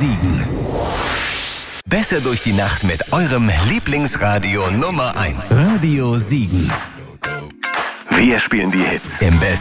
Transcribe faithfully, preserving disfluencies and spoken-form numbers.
Siegen. Besser durch die Nacht mit eurem Lieblingsradio Nummer eins. Radio Siegen. Wir spielen die Hits im Best